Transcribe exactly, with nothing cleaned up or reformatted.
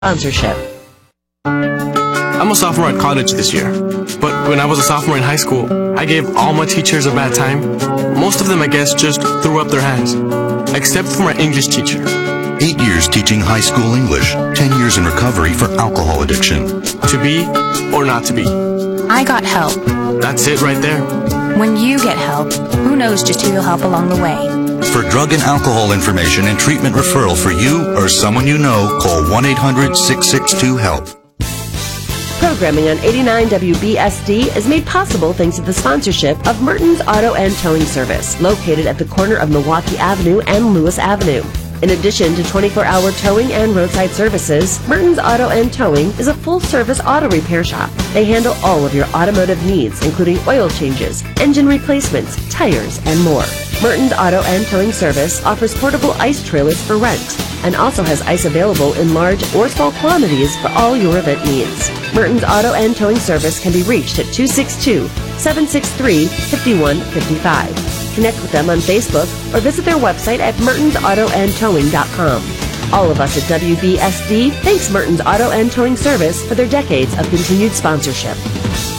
Sponsorship. I'm a sophomore at college this year, but when I was a sophomore in high school, I gave all my teachers a bad time. Most of them, I guess, just threw up their hands, except for my English teacher. Eight years teaching high school English, ten years in recovery for alcohol addiction. To be or not to be. I got help. That's it right there. When you get help, who knows just who you'll help along the way. For drug and alcohol information and treatment referral for you or someone you know, call one eight hundred six six two HELP. Programming on eighty-nine W B S D is made possible thanks to the sponsorship of Mertens Auto and Towing Service, located at the corner of Milwaukee Avenue and Lewis Avenue. In addition to twenty-four hour towing and roadside services, Mertens Auto and Towing is a full-service auto repair shop. They handle all of your automotive needs, including oil changes, engine replacements, tires, and more. Mertens Auto and Towing Service offers portable ice trailers for rent and also has ice available in large or small quantities for all your event needs. Mertens Auto and Towing Service can be reached at two six two, seven six three, five one five five. Connect with them on Facebook or visit their website at mertens auto and towing dot com. All of us at W B S D thanks Mertens Auto and Towing Service for their decades of continued sponsorship.